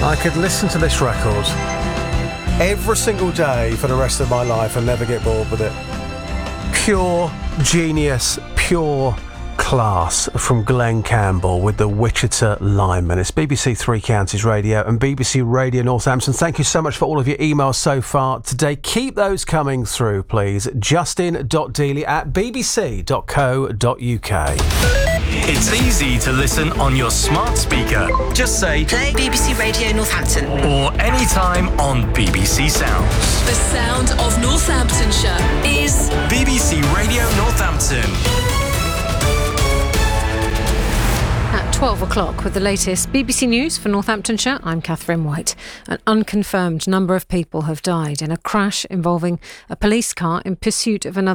I could listen to this record every single day for the rest of my life and never get bored with it. Pure genius, pure class from Glenn Campbell with the Wichita Lineman. It's BBC Three Counties Radio and BBC Radio Northampton. Thank you so much for all of your emails so far today. Keep those coming through, please. justin.dealey@bbc.co.uk. It's easy to listen on your smart speaker. Just say, play BBC Radio Northampton. Or anytime on BBC Sounds. The sound of Northamptonshire is BBC Radio Northampton. At 12 o'clock with the latest BBC News for Northamptonshire, I'm Catherine White. An unconfirmed number of people have died in a crash involving a police car in pursuit of another